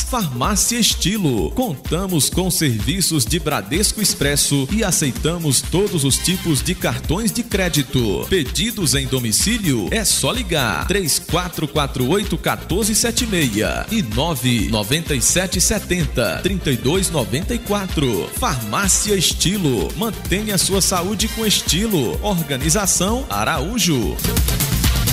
Farmácia Estilo. Contamos com serviços de Bradesco Expresso e aceitamos todos os tipos de cartões de crédito. Pedidos em domicílio é só ligar 3448-1476 e 99770-3294. Farmácia Estilo. Mantenha sua saúde com estilo. Organização Araújo.